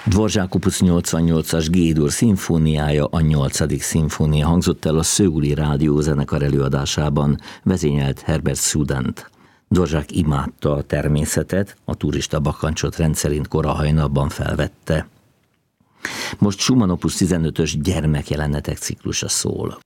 Dvořák Opus 88-as G-dur szimfóniája, a 8. szimfónia hangzott el a Szöuli Rádiózenekar előadásában, vezényelt Herbert Sudant. Dvořák imádta a természetet, a turista bakancsot rendszerint kora hajnalban felvette. Most Schumann Opus 15-ös gyermekjelenetek ciklusa szól.